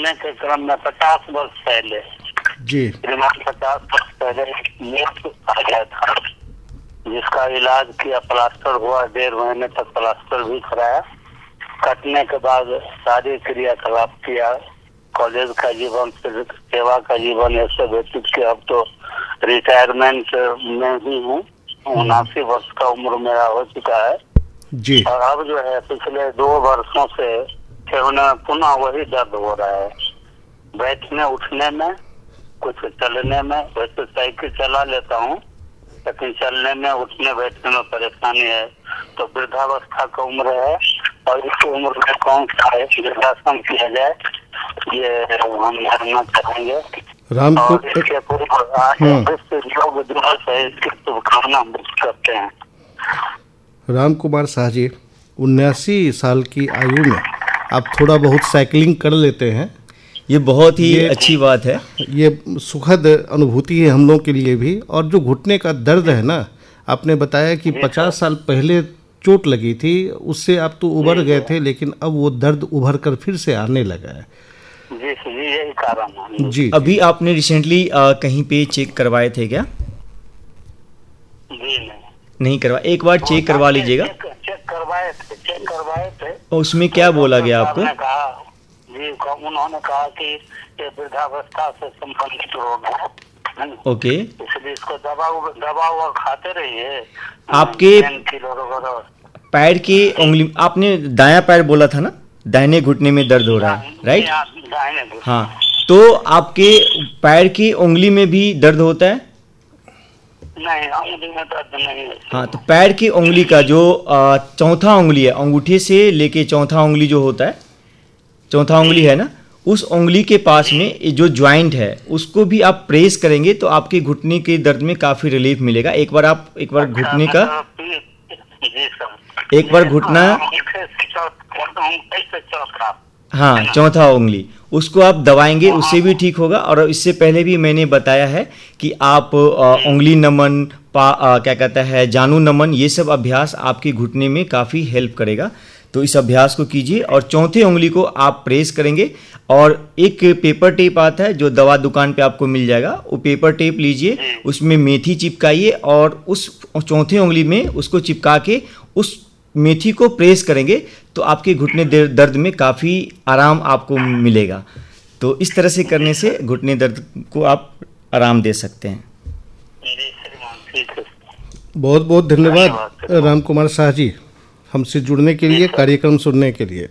करने के क्रम में 50 वर्ष पहले जी 50 वर्ष पहले एक आ गया था, जिसका इलाज किया, प्लास्टर हुआ, 1.5 महीने तक प्लास्टर भी कराया। कटने के बाद सारी क्रियाकलाप किया, कॉलेज का जीवन, सेवा का जीवन ऐसे व्यतीत किया। अब तो रिटायरमेंट में ही हूँ, 79 वर्ष का उम्र मेरा हो चुका है जी। और अब जो है पिछले 2 वर्षों से पुनः वही दर्द हो रहा है, बैठने उठने में, कुछ चलने में। वैसे साइकिल चला लेता हूँ, लेकिन चलने में, उठने बैठने में परेशानी है। तो वृद्धावस्था का उम्र है और इस उम्र में कौन सा वृद्धाश्रम किया जाए, ये हम जानना चाहेंगे। राम को और इसके पूर्व विश्व योग दिवस है, इसकी शुभकामना करते हैं। राम कुमार शाह जी, 79 साल की आयु में आप थोड़ा बहुत साइकिलिंग कर लेते हैं, ये बहुत ही अच्छी बात है। ये सुखद अनुभूति है हम लोग के लिए भी। और जो घुटने का दर्द है ना, आपने बताया कि 50 साल पहले चोट लगी थी, उससे आप तो उबर गए थे, लेकिन अब वो दर्द उभर कर फिर से आने लगा है। जी यही कारण है जी। अभी आपने रिसेंटली कहीं पे चेक करवाए थे क्या? जी नहीं करवा, एक बार चेक करवा लीजिएगा। चेक करवाए थे। और उसमें क्या बोला गया आपको? जी, उन्होंने कहा कि ये वृद्धावस्था से संबंधित रोग है, ओके। इसलिए इसको दवा खाते रहिए। आपके पैर की उंगली, आपने दायां पैर बोला था ना, दाहिने घुटने में दर्द हो रहा है, राइट? हाँ, तो आपके पैर की उंगली में भी दर्द होता है? नहीं, उंगली में दर्द नहीं है। हाँ, तो पैर की उंगली का जो चौथा उंगली है, अंगूठे से लेके चौथा उंगली जो होता है, चौथा उंगली है ना, उस उंगली के पास में जो ज्वाइंट है उसको भी आप प्रेस करेंगे तो आपके घुटने के दर्द में काफी रिलीफ मिलेगा। एक बार घुटने का, एक बार घुटना, हाँ, चौथा उंगली, उसको आप दबाएंगे, उससे भी ठीक होगा। और इससे पहले भी मैंने बताया है कि आप उंगली नमन, क्या कहता है, जानू नमन, ये सब अभ्यास आपके घुटने में काफ़ी हेल्प करेगा। तो इस अभ्यास को कीजिए और चौथे उंगली को आप प्रेस करेंगे। और एक पेपर टेप आता है जो दवा दुकान पे आपको मिल जाएगा, वो पेपर टेप लीजिए, उसमें मेथी चिपकाइए और उस चौथे उंगली में उसको चिपका के उस मेथी को प्रेस करेंगे तो आपके घुटने दर्द में काफ़ी आराम आपको मिलेगा। तो इस तरह से करने से घुटने दर्द को आप आराम दे सकते हैं। बहुत बहुत धन्यवाद राम कुमार शाह जी, हमसे जुड़ने के लिए, कार्यक्रम सुनने के लिए।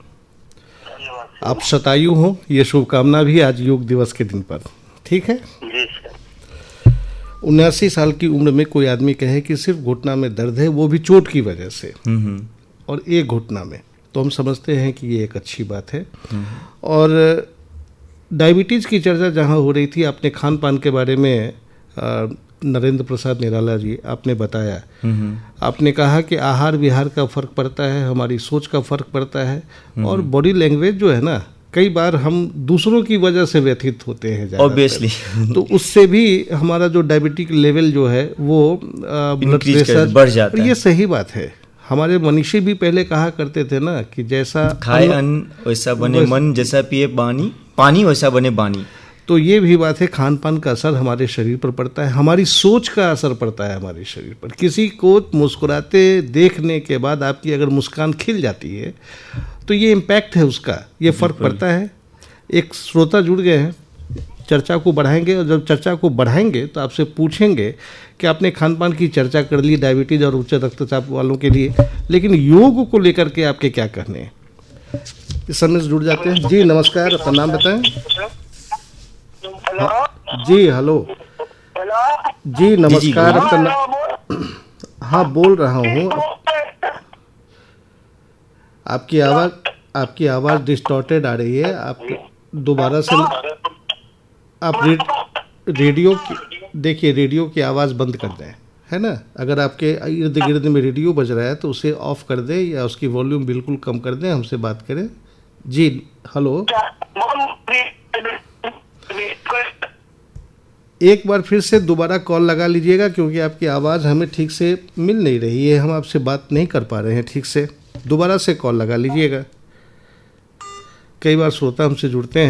आप शतायु हो, ये शुभकामना भी आज योग दिवस के दिन पर। ठीक है। 79 साल की उम्र में कोई आदमी कहे कि सिर्फ घुटना में दर्द है, वो भी चोट की वजह से, और एक घुटना में, तो हम समझते हैं कि ये एक अच्छी बात है। और डायबिटीज़ की चर्चा जहाँ हो रही थी, आपने खान पान के बारे में नरेंद्र प्रसाद निराला जी आपने बताया, आपने कहा कि आहार विहार का फ़र्क पड़ता है, हमारी सोच का फ़र्क पड़ता है, और बॉडी लैंग्वेज जो है ना, कई बार हम दूसरों की वजह से व्यथित होते हैं ऑब्वियसली, तो उससे भी हमारा जो डायबिटिक लेवल जो है वो ब्लड प्रेशर बढ़ जाता है। ये सही बात है। हमारे मनीषी भी पहले कहा करते थे ना कि जैसा खाए अन्न वैसा बने मन, जैसा पिए पानी वैसा बने बानी। तो ये भी बात है, खान पान का असर हमारे शरीर पर पड़ता है, हमारी सोच का असर पड़ता है हमारे शरीर पर। किसी को मुस्कुराते देखने के बाद आपकी अगर मुस्कान खिल जाती है तो ये इम्पैक्ट है उसका, ये फ़र्क पड़ता है। एक श्रोता जुड़ गए हैं, चर्चा को बढ़ाएंगे, और जब चर्चा को बढ़ाएंगे तो आपसे पूछेंगे कि आपने खान पान की चर्चा कर ली डायबिटीज़ और उच्च रक्तचाप वालों के लिए, लेकिन योग को लेकर के आपके क्या कहने हैं? इस समय जुड़ जाते हैं। जी नमस्कार, अपना नाम बताएं। जी हेलो। जी नमस्कार, अपना, हाँ बोल रहा हूँ। आपकी आवाज़ डिस्टॉर्टेड आ रही है। आप दोबारा से आप रेडियो देखिए, रेडियो की आवाज़ बंद कर दें, है ना। अगर आपके इर्द गिर्द में रेडियो बज रहा है तो उसे ऑफ कर दें या उसकी वॉल्यूम बिल्कुल कम कर दें, हमसे बात करें। जी हेलो। एक बार फिर से दोबारा कॉल लगा लीजिएगा, क्योंकि आपकी आवाज़ हमें ठीक से मिल नहीं रही है, हम आपसे बात नहीं कर पा रहे हैं ठीक से। दोबारा से कॉल लगा लीजिएगा। कई बार श्रोता हमसे जुड़ते हैं।